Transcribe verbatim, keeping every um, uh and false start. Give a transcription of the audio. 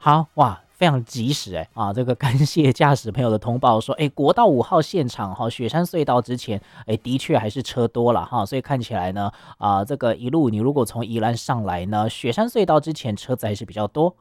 好，哇，非常及时哎啊！这个感谢驾驶朋友的通报说，哎，国道五号现场哈，雪山隧道之前，哎，的确还是车多了哈，所以看起来呢，啊、这个一路你如果从宜兰上来呢，雪山隧道之前车子还是比较多